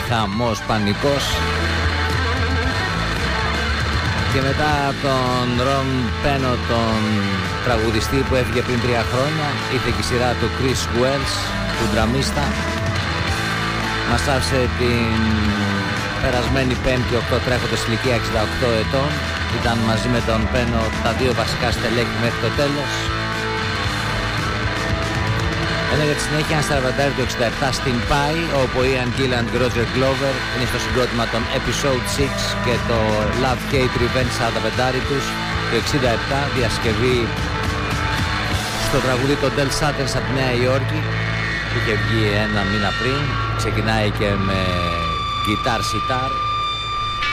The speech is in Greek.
χαμός, πανικός. Και μετά από τον Ρον Πένο, τον τραγουδιστή που έφυγε πριν 3 χρόνια, ήρθε και η σειρά του Chris Wells, του ντραμίστα. Μας άφησε την περασμένη Πέμπτη 8 τρέχοντας ηλικία 68 ετών. Ήταν μαζί με τον Πένο τα 2 βασικά στελέχη μέχρι το τέλος. Ενώ για τη συνέχεια ένα στραβαντάρι του 67 στην Pi, όπου ο Ian Gillan και Roger Glover είναι στο συγκρότημα των Episode 6 και το Love Hate Revenge 45 τους το 67, διασκευή στο τραγούδι των Del Satters από τη Νέα Υόρκη που είχε βγει 1 μήνα πριν. Ξεκινάει και με guitar sitar.